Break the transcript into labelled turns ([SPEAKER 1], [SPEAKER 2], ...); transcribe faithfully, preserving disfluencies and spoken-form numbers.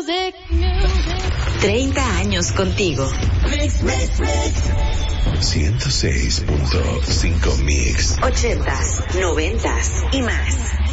[SPEAKER 1] music, music.
[SPEAKER 2] treinta años contigo.
[SPEAKER 3] Mix, mix, mix.
[SPEAKER 4] ciento seis punto cinco Mix.
[SPEAKER 2] Ochentas, noventas y más.